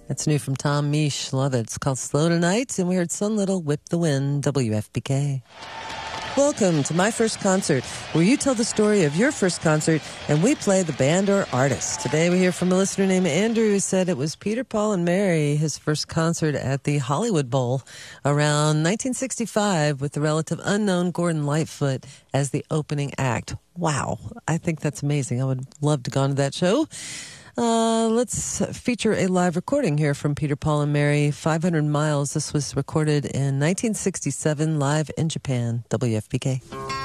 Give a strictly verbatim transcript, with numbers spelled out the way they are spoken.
That's new from Tom Misch. Love it. It's called Slow Tonight, and we heard Sun Little, Whip the Wind, W F P K. Welcome to My First Concert, where you tell the story of your first concert, and we play the band or artist. Today we hear from a listener named Andrew who said it was Peter, Paul, and Mary, his first concert at the Hollywood Bowl around nineteen sixty-five with the relative unknown Gordon Lightfoot as the opening act. Wow, I think that's amazing. I would love to go to that show. Uh, let's feature a live recording here from Peter, Paul, and Mary, five hundred miles. This was recorded in nineteen sixty-seven, live in Japan, W F P K.